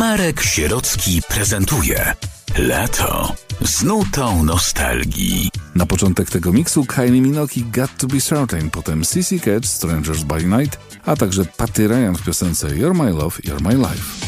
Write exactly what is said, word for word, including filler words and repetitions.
Marek Sierocki prezentuje Lato z nutą nostalgii. Na początek tego miksu Kylie Minogue i Got to be Certain, potem C C Catch, Strangers by Night, a także Patty Ryan w piosence You're My Love, You're My Life.